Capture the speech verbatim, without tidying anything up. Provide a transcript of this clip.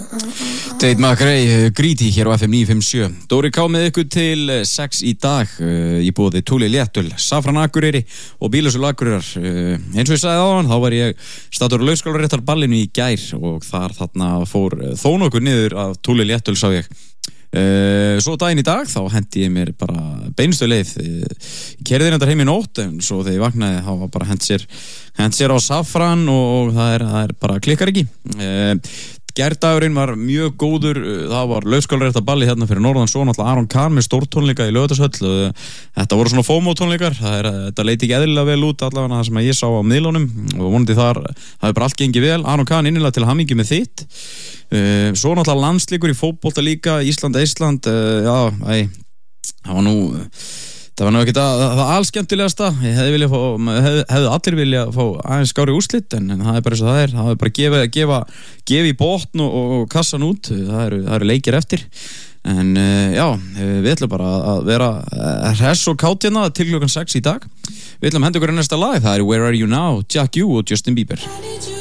Tate McRae, Greedy hér á F M níu fimm sjö. Dóri K með ykkur til sex í dag í boði Túli Léttöl, Safran Akureyri og Bílasölu Akureyrar. Eins og ég sagði áðan, þá var ég staddur á Laugskólaréttarballinu í gær og þar þarna fór þó nokkur niður af Túli Léttöl sá ég. Uh, svo daginn í dag þá hendi ég mér bara beinustu leið. Ég keyrði reyndar heim í nótt en svo þegar ég vaknaði þá var bara hent sér, hent sér á Safran og það er, það er bara klikkar ekki. uh, Gærdagurinn var mjög góður. Það var Laugskólaréttarballi hérna fyrir norðan, svo náttúrulega Aron Kahn með stórtónleika í Laugardalshöll. Þetta voru svona FOMO tónleikar. Það er, þetta leit ekki eðlilega vel út allavega það sem ég sá á miðlunum og vonandi þar það er bara allt gengið vel. Aron Kahn innilega til hamingju með þitt. Uh, svo náttúrulega landsleikur í fótbolta líka, Ísland-Ísland. uh, Já, æ, það var nú það var nú ekkert að það allskemmtilegasta. Ég hefði viljað fá, hefði, hefði allir viljað fá aðeins skári úrslit en, en það er bara eins og það er. Það er bara að gefa, gefa, gefa í botn og, og kassan út. Það eru, það eru leikir eftir. En uh, já, við ætlum bara að vera hress og kátt hérna til klukkan sex í dag. Við ætlum að henda ykkur í næsta lag. Það er Where Are You Now, Jack U og Justin Bieber.